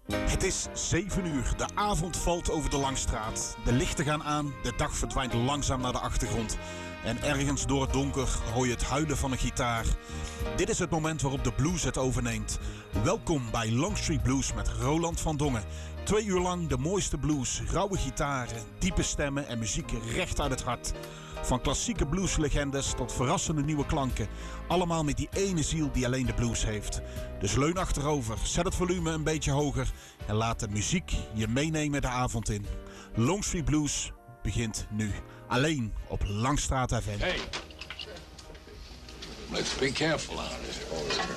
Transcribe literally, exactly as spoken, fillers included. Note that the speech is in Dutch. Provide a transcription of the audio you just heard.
Het is zeven uur, de avond valt over de Langstraat. De lichten gaan aan, de dag verdwijnt langzaam naar de achtergrond. En ergens door het donker hoor je het huilen van een gitaar. Dit is het moment waarop de blues het overneemt. Welkom bij Longstreet Blues met Roland van Dongen. Twee uur lang de mooiste blues, rauwe gitaren, diepe stemmen en muziek recht uit het hart. Van klassieke blueslegendes tot verrassende nieuwe klanken. Allemaal met die ene ziel die alleen de blues heeft. Dus leun achterover, zet het volume een beetje hoger en laat de muziek je meenemen de avond in. Longstreet Blues begint nu. Alleen op Langstraat F M. Hey, let's be careful out here.